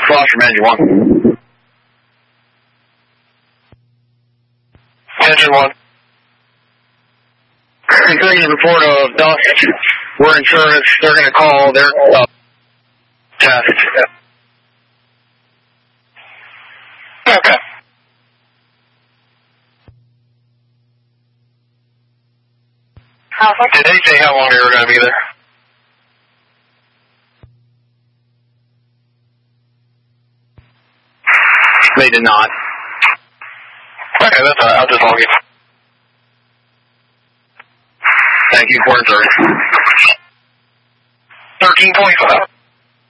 Foster, Engine 1. Engine 1. Getting a report of dust. We're in service. They're going to call their test. Okay. Did they say how long they were going to be there? They did not. Okay, that's all right. I'll just log it. Thank you for your service. 13.5.